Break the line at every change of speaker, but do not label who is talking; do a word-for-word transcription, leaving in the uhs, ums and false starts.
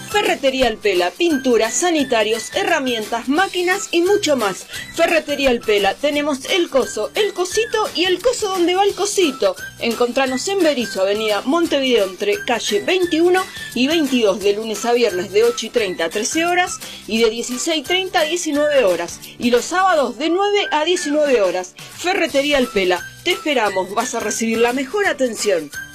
Ferretería El Pela, pinturas, sanitarios, herramientas, máquinas y mucho más. Ferretería El Pela, tenemos el coso, el cosito y el coso donde va el cosito. Encontranos en Berisso, avenida Montevideo, entre calle veintiuno y veintidós, de lunes a viernes de ocho y treinta a trece horas y de dieciséis y treinta a diecinueve horas. Y los sábados de nueve a diecinueve horas. Ferretería El Pela, te esperamos, vas a recibir la mejor atención.